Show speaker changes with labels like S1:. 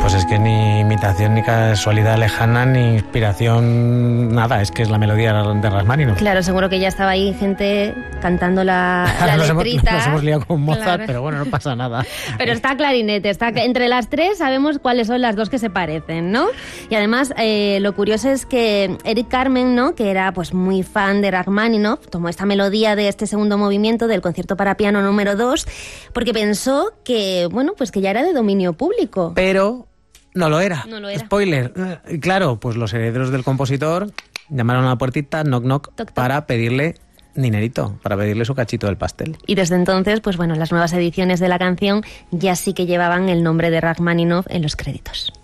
S1: pues es que ni imitación, ni casualidad lejana, ni inspiración, nada, es que es la melodía de Rachmaninoff.
S2: Claro, seguro que ya estaba ahí gente cantando la letrita.
S1: Nos hemos liado con Mozart,
S2: claro.
S1: Pero bueno, no pasa nada.
S2: Pero está clarinete, entre las tres sabemos cuáles son las dos que se parecen, ¿no? Y además, lo curioso es que Eric Carmen, ¿no?, que era pues muy fan de Rachmaninoff, tomó esta melodía de este segundo movimiento del concierto para piano número 2, porque pensó que, bueno, pues que ya era de dominio público.
S1: Pero no lo era.
S2: No lo era.
S1: Spoiler. Claro, pues los herederos del compositor llamaron a la puertita, knock knock,
S2: Toc, toc.
S1: para pedirle dinerito, para pedirle su cachito del pastel.
S2: Y desde entonces, pues bueno, las nuevas ediciones de la canción ya sí que llevaban el nombre de Rachmaninoff en los créditos.